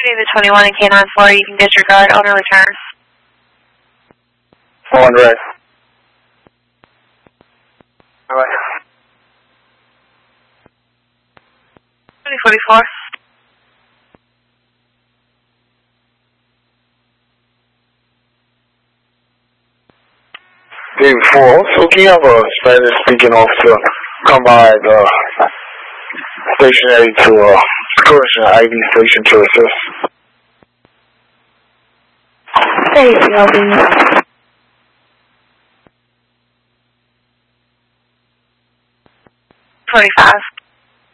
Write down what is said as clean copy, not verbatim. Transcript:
The 21 and K9 4, you can disregard, owner return. On red. Alright. 2044. David 4, so can you have a Spanish speaking officer come by the stationary to Correction ID station to assist? Hey, CLB. 25.